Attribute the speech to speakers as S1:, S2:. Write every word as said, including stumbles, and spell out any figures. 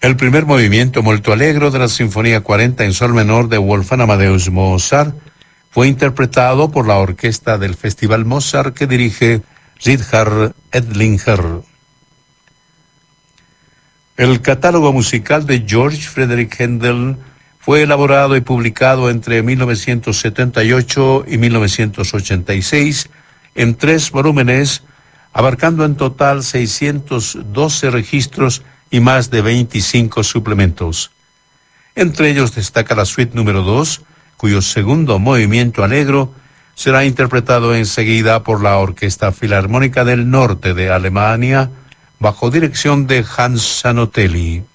S1: El primer movimiento molto allegro de la Sinfonía cuarenta en sol menor de Wolfgang Amadeus Mozart fue interpretado por la orquesta del Festival Mozart que dirige Richard Edlinger. El catálogo musical de George Frederick Händel fue elaborado y publicado entre mil novecientos setenta y ocho y mil novecientos ochenta y seis en tres volúmenes, abarcando en total seiscientos doce registros y más de veinticinco suplementos. Entre ellos destaca la suite número dos, cuyo segundo movimiento allegro será interpretado enseguida por la Orquesta Filarmónica del Norte de Alemania, bajo dirección de Hans Zanotelli.